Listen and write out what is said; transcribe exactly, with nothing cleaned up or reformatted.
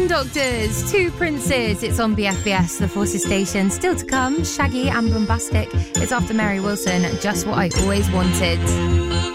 Spin Doctors, Two Princes. It's on B F B S, the Forces station. Still to come, Shaggy and Bombastic. It's after Mary Wilson, Just What I Always Wanted.